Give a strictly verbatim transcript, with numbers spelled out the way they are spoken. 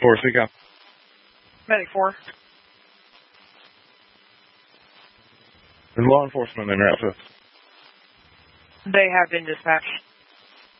four, speak up. Medic four. Is law enforcement in your outfit? They have been dispatched.